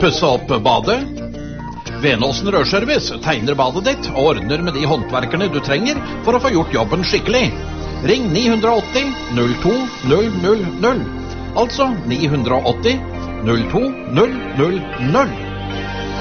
pusse opp badet? Venåsen Rørservice tegner badet ditt og ordner med de håndverkerne du trenger for å få gjort jobben skikkelig. Ring 980 02 000, altså 980 02 000.